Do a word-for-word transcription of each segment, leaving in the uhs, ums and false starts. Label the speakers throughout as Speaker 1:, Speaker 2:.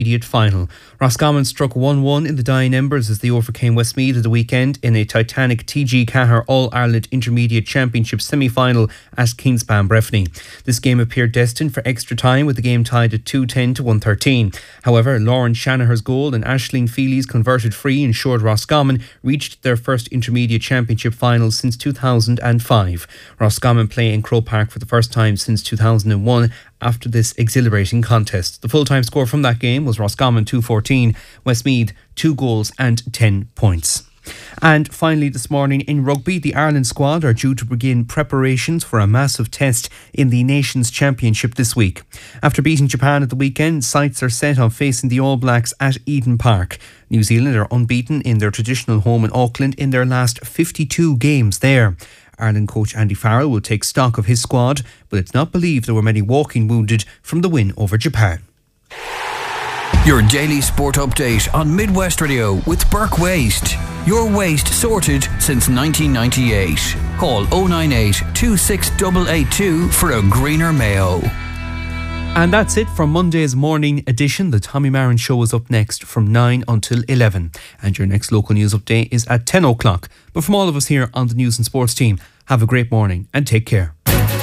Speaker 1: Intermediate final. Roscommon struck one one in the dying embers as they overcame Westmeath at the weekend in a titanic T G Cahir All-Ireland Intermediate Championship semi-final at Kingspan Breffni. This game appeared destined for extra time with the game tied at two ten to one thirteen. However, Lauren Shanaher's goal and Aisling Feely's converted free ensured Roscommon reached their first Intermediate Championship final since two thousand five. Roscommon play in Croke Park for the first time since two thousand one after this exhilarating contest. The full-time score from that game was Roscommon two fourteen, Westmeath two goals and ten points. And finally this morning in rugby, the Ireland squad are due to begin preparations for a massive test in the Nations Championship this week. After beating Japan at the weekend, sights are set on facing the All Blacks at Eden Park. New Zealand are unbeaten in their traditional home in Auckland in their last fifty-two games there. Ireland coach Andy Farrell will take stock of his squad, but it's not believed there were many walking wounded from the win over Japan.
Speaker 2: Your daily sport update on Midwest Radio with Burke Waste. Your waste sorted since nineteen ninety-eight. Call oh nine eight, two six eight eight two for a greener Mayo.
Speaker 1: And that's it for Monday's morning edition. The Tommy Marin Show is up next from nine until eleven. And your next local news update is at ten o'clock. But from all of us here on the News and Sports team, have a great morning and take care.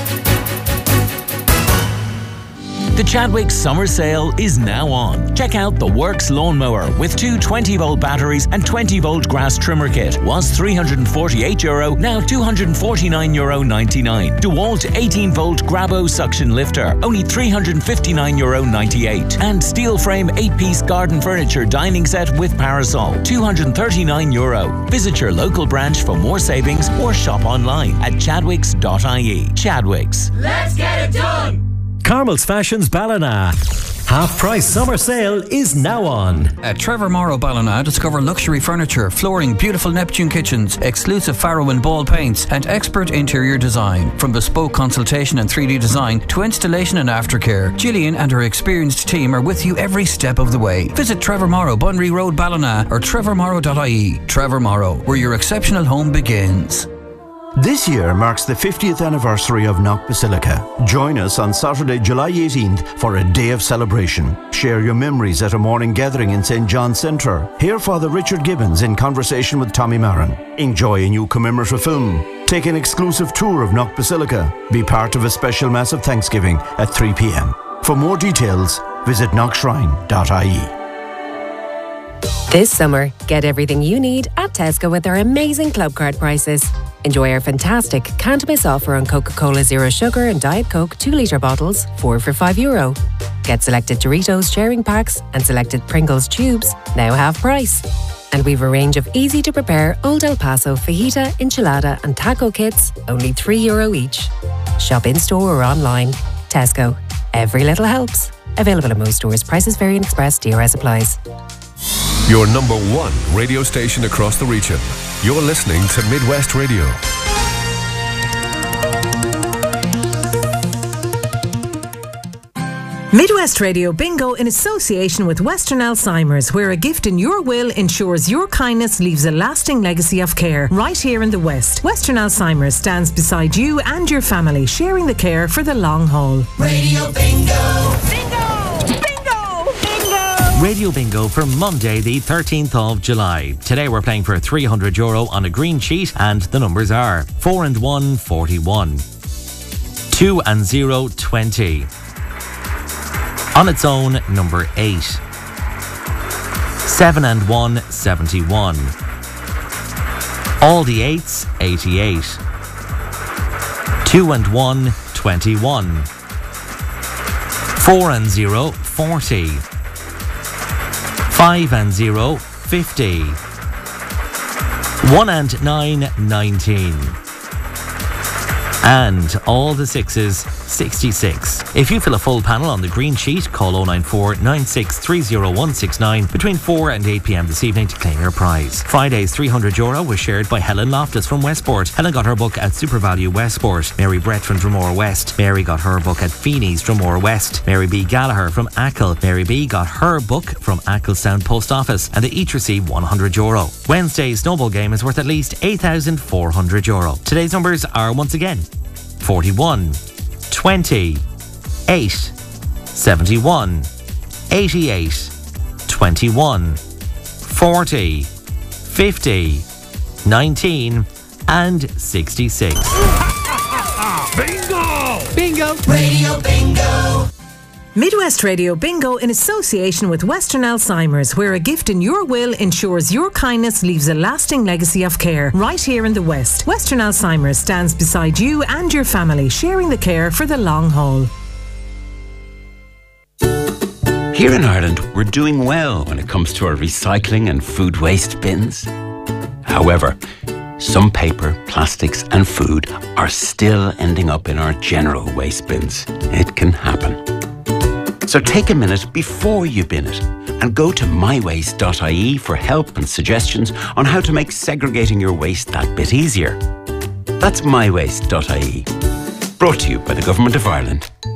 Speaker 3: The Chadwicks summer sale is now on. Check out the Works lawnmower with two twenty volt batteries and twenty volt grass trimmer kit. Was three hundred forty-eight euro, now two hundred forty-nine euro ninety-nine. DeWalt eighteen volt Grabo suction lifter, only three hundred fifty-nine euro ninety-eight. And steel frame eight piece garden furniture dining set with parasol, two hundred thirty-nine euro. Visit your local branch for more savings or shop online at chadwicks dot I E. Chadwicks.
Speaker 4: Let's get it done!
Speaker 5: Carmel's Fashions Ballina. Half price summer sale is now on.
Speaker 2: At Trevor Morrow Ballina, discover luxury furniture, flooring, beautiful Neptune kitchens, exclusive Farrow and Ball paints, and expert interior design. From bespoke consultation and three D design to installation and aftercare, Gillian and her experienced team are with you every step of the way. Visit Trevor Morrow, Bunry Road, Ballina, or trevor morrow dot I E. Trevor Morrow, where your exceptional home begins.
Speaker 6: This year marks the fiftieth anniversary of Knock Basilica. Join us on Saturday, July eighteenth for a day of celebration. Share your memories at a morning gathering in Saint John's Centre. Hear Father Richard Gibbons in conversation with Tommy Marin. Enjoy a new commemorative film. Take an exclusive tour of Knock Basilica. Be part of a special Mass of Thanksgiving at three p.m. For more details, visit knock shrine dot I E.
Speaker 7: This summer, get everything you need at Tesco with our amazing club card prices. Enjoy our fantastic can't miss offer on Coca-Cola Zero Sugar and Diet Coke two litre bottles, four for five euro. Get selected Doritos sharing packs and selected Pringles tubes, now half price. And we've a range of easy to prepare Old El Paso fajita, enchilada and taco kits, only three euro each. Shop in store or online. Tesco. Every little helps. Available in most stores. Prices vary and express. D R S applies.
Speaker 8: Your number one radio station across the region. You're listening to Midwest Radio.
Speaker 9: Midwest Radio Bingo in association with Western Alzheimer's, where a gift in your will ensures your kindness leaves a lasting legacy of care right here in the West. Western Alzheimer's stands beside you and your family, sharing the care for the long haul.
Speaker 4: Radio Bingo! Bingo!
Speaker 5: Radio Bingo for Monday the thirteenth of July. Today we're playing for three hundred euro on a green sheet and the numbers are four and one, forty-one. two and zero, twenty. On its own, number eight. seven and one, seventy-one. All the eights, eighty-eight. two and one, twenty-one. four and zero, forty. Five and zero, fifty. One and nine, nineteen. And all the sixes, sixty-six. If you fill a full panel on the green sheet, call oh nine four, nine six three oh one six nine between four and eight p.m. this evening to claim your prize. Friday's three hundred euro was shared by Helen Loftus from Westport. Helen got her book at SuperValue Westport. Mary Brett from Dromore West. Mary got her book at Feeney's Dromore West. Mary B. Gallagher from Ackle. Mary B. got her book from Acklestown Post Office, and they each received one hundred euro. Wednesday's snowball game is worth at least eight thousand four hundred euro. Today's numbers are once again forty-one, twenty, eight, seventy-one, eighty-eight, twenty-one, forty, fifty, nineteen and sixty-six.
Speaker 8: Bingo!
Speaker 1: Bingo!
Speaker 4: Radio Bingo!
Speaker 9: Midwest Radio Bingo in association with Western Alzheimer's, where a gift in your will ensures your kindness leaves a lasting legacy of care right here in the West. Western Alzheimer's stands beside you and your family, sharing the care for the long haul.
Speaker 10: Here in Ireland, we're doing well when it comes to our recycling and food waste bins. However, some paper, plastics and food are still ending up in our general waste bins. It can happen. So take a minute before you bin it and go to my waste dot I E for help and suggestions on how to make segregating your waste that bit easier. That's my waste dot I E. Brought to you by the Government of Ireland.